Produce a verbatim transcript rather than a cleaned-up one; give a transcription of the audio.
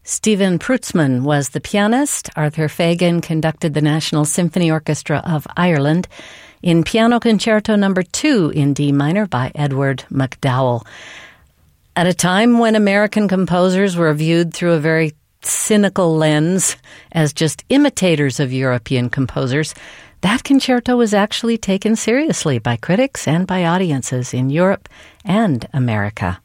Stephen Prutzman was the pianist. Arthur Fagan conducted the National Symphony Orchestra of Ireland in Piano Concerto Number two in D minor by Edward MacDowell. At a time when American composers were viewed through a very cynical lens as just imitators of European composers, that concerto was actually taken seriously by critics and by audiences in Europe and America.